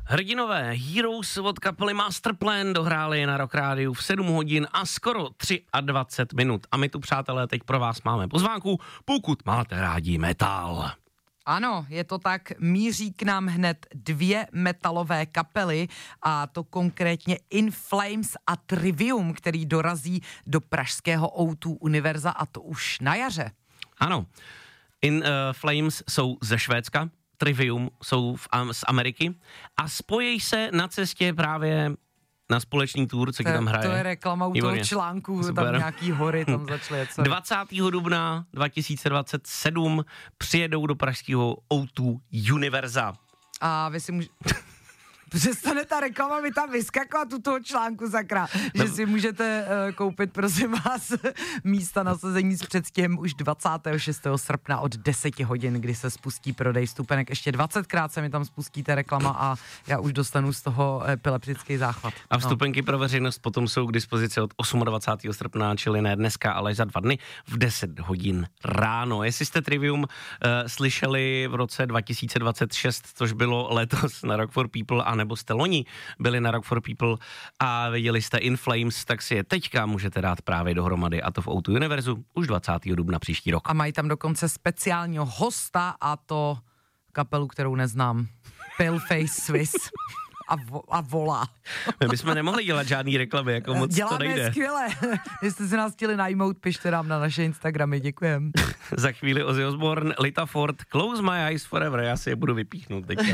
Hrdinové Heroes od kapely Masterplan dohráli na Rock Rádiu v 7 hodin a skoro 23 minut. A my tu, přátelé, teď pro vás máme pozvánku, pokud máte rádi metal. Ano, je to tak, míří k nám hned 2 metalové kapely a to konkrétně In Flames a Trivium, který dorazí do pražského O2 Univerza a to už na jaře. Ano, In Flames jsou ze Švédska, Trivium jsou z Ameriky a spojí se na cestě právě na společný tour, co tam hraje. To je reklama u toho článku, super. Tam nějaký hory tam začaly. 20. dubna 2027 přijedou do pražského O2 Univerza. A vy si přestane ta reklama mi tam vyskakovat u toho článku, sakra, že si můžete koupit, prosím vás, místa na sezení s předstihem už 26. srpna od 10 hodin, kdy se spustí prodej vstupenek. Ještě 20krát se mi tam spustí ta reklama a já už dostanu z toho epileptický záchvat. A vstupenky pro veřejnost potom jsou k dispozici od 28. srpna, čili ne dneska, ale za 2 dny v 10 hodin ráno. Jestli jste Trivium slyšeli v roce 2026, což bylo letos na Rock for People, a nebo jste loni byli na Rock for People a viděli jste In Flames, tak si je teďka můžete dát právě dohromady, a to v O2 Univerzu už 20. dubna příští rok. A mají tam dokonce speciálního hosta, a to kapelu, kterou neznám. Paleface Swiss. A volá. My bychom nemohli dělat žádný reklamy, jako moc děláme to nejde. Děláme skvěle. Jestli se nás chtěli najmout, pište nám na naše Instagramy, děkujem. Za chvíli Ozzy Osbourne, Lita Ford, Close My Eyes Forever, já si je budu vypíchnout teďka.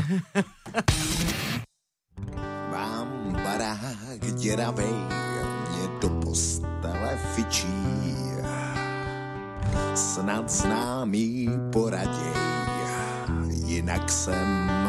Mám barák děravej, mě do postele fičí, snad známý poraděj, jinak jsem